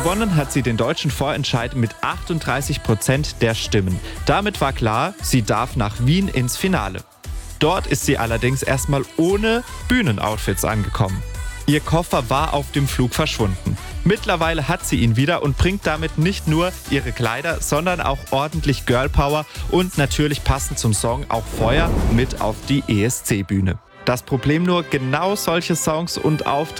Gewonnen hat sie den deutschen Vorentscheid mit 38% der Stimmen. Damit war klar, sie darf nach Wien ins Finale. Dort ist sie allerdings erstmal ohne Bühnenoutfits angekommen. Ihr Koffer war auf dem Flug verschwunden. Mittlerweile hat sie ihn wieder und bringt damit nicht nur ihre Kleider, sondern auch ordentlich Girlpower und natürlich passend zum Song auch Feuer mit auf die ESC-Bühne. Das Problem nur, genau solche Songs und Auftritte